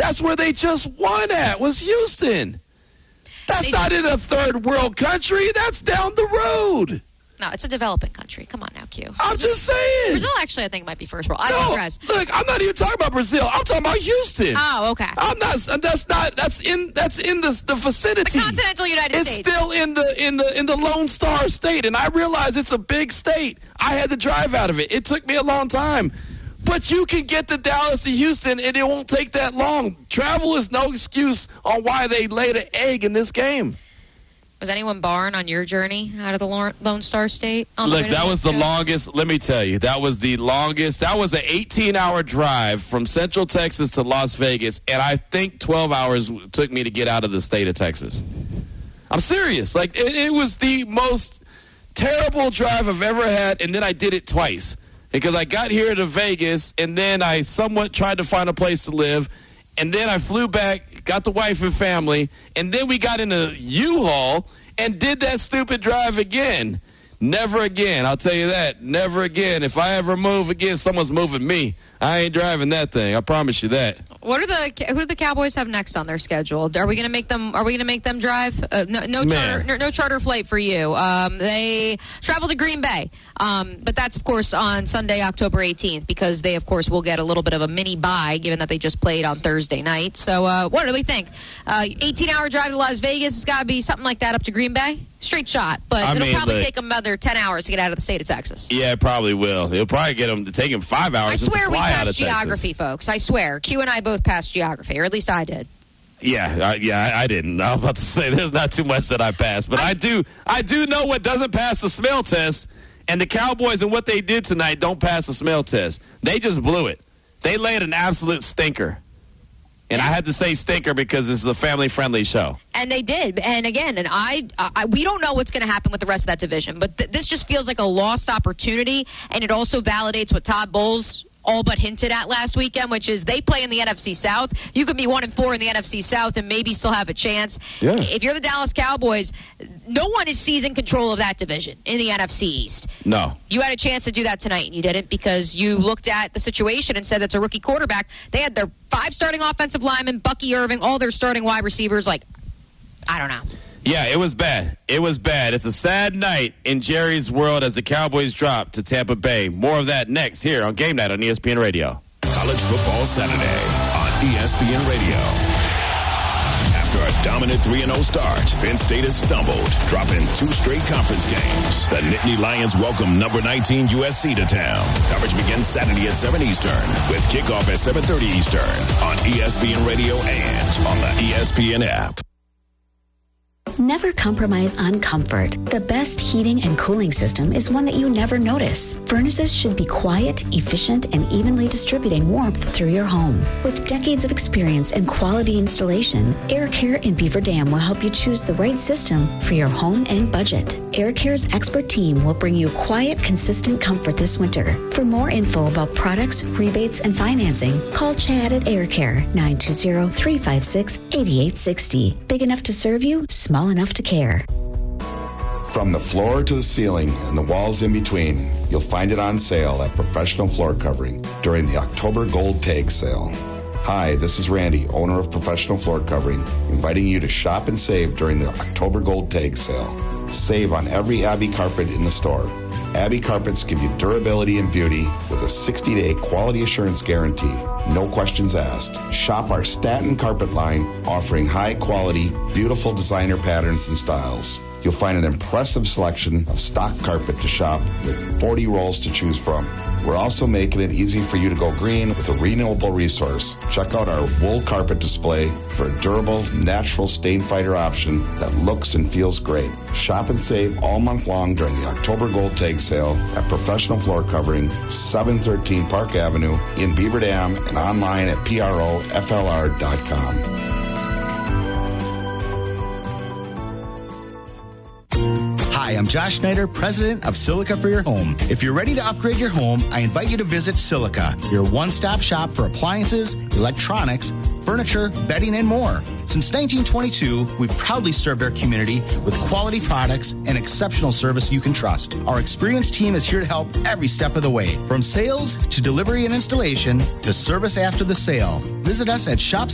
That's where they just won at, was Houston. That's not in a third world country. That's down the road. No, it's a developing country. Come on now, Q. I'm just saying. Brazil, actually, I think might be first world. I digress. Look, I'm not even talking about Brazil. I'm talking about Houston. Oh, okay. That's in the vicinity. The continental United States. It's still in the Lone Star State, and I realize it's a big state. I had to drive out of it. It took me a long time. But you can get to Dallas to Houston, and it won't take that long. Travel is no excuse on why they laid an egg in this game. Was anyone barring on your journey out of the Lone Star State? Look, that was the longest. Let me tell you, that was the longest. That was an 18-hour drive from Central Texas to Las Vegas, and I think 12 hours took me to get out of the state of Texas. I'm serious. Like, it was the most terrible drive I've ever had, and then I did it twice. Because I got here to Vegas, and then I somewhat tried to find a place to live, and then I flew back, got the wife and family, and then we got in a U-Haul and did that stupid drive again. Never again, I'll tell you that. Never again. If I ever move again, someone's moving me. I ain't driving that thing. I promise you that. Who do the Cowboys have next on their schedule? Are we going to make them drive? No charter flight for you. They travel to Green Bay, but that's of course on Sunday, October 18th, because they of course will get a little bit of a mini bye given that they just played on Thursday night. So what do we think? 18-hour drive to Las Vegas. It's got to be something like that up to Green Bay. Straight shot, but it'll probably take them another 10 hours to get out of the state of Texas. Yeah, it probably will. It'll probably take them 5 hours. I swear we passed geography, folks. I swear. Q and I both passed geography, or at least I did. Yeah, I didn't. I was about to say there's not too much that I passed, but I do know what doesn't pass the smell test, and the Cowboys and what they did tonight don't pass the smell test. They just blew it. They laid an absolute stinker. And I had to say stinker because this is a family-friendly show. And they did. And again, we don't know what's going to happen with the rest of that division. But this just feels like a lost opportunity. And it also validates what Todd Bowles all but hinted at last weekend, which is they play in the NFC South. You could be 1-4 in the NFC South and maybe still have a chance. Yeah. If you're the Dallas Cowboys, no one is seizing control of that division in the NFC East. No. You had a chance to do that tonight, and you didn't because you looked at the situation and said that's a rookie quarterback. They had their 5 starting offensive linemen, Bucky Irving, all their starting wide receivers. Like, I don't know. Yeah, it was bad. It was bad. It's a sad night in Jerry's world as the Cowboys drop to Tampa Bay. More of that next here on Game Night on ESPN Radio. College Football Saturday on ESPN Radio. After a dominant 3-0 start, Penn State has stumbled, dropping 2 straight conference games. The Nittany Lions welcome number 19 USC to town. Coverage begins Saturday at 7 Eastern with kickoff at 7:30 Eastern on ESPN Radio and on the ESPN app. Never compromise on comfort. The best heating and cooling system is one that you never notice. Furnaces should be quiet, efficient, and evenly distributing warmth through your home. With decades of experience and quality installation, Air Care in Beaver Dam will help you choose the right system for your home and budget. Air Care's expert team will bring you quiet, consistent comfort this winter. For more info about products, rebates, and financing, call Chad at Air Care, 920-356-8860. Big enough to serve you, small enough to care. From the floor to the ceiling and the walls in between, you'll find it on sale at Professional Floor Covering during the October Gold Tag Sale. Hi, this is Randy, owner of Professional Floor Covering, inviting you to shop and save during the October Gold Tag Sale. Save on every Abbey carpet in the store. Abbey carpets give you durability and beauty with a 60-day quality assurance guarantee. No questions asked. Shop our Staten carpet line, offering high-quality, beautiful designer patterns and styles. You'll find an impressive selection of stock carpet to shop with 40 rolls to choose from. We're also making it easy for you to go green with a renewable resource. Check out our wool carpet display for a durable, natural stain fighter option that looks and feels great. Shop and save all month long during the October Gold Tag Sale at Professional Floor Covering, 713 Park Avenue in Beaver Dam and online at PROFLR.com. Hi, I'm Josh Schneider, president of Silica for Your Home. If you're ready to upgrade your home, I invite you to visit Silica, your one-stop shop for appliances, electronics, furniture, bedding, and more. Since 1922, we've proudly served our community with quality products and exceptional service you can trust. Our experienced team is here to help every step of the way, from sales to delivery and installation to service after the sale. Visit us at